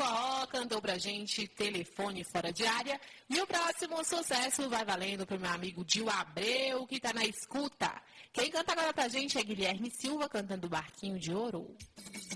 Forró cantou pra gente Telefone Fora de Área. E o próximo sucesso vai valendo pro meu amigo Dil Abreu, que tá na escuta. Quem canta agora pra gente é Guilherme Silva, cantando Barquinho de Ouro.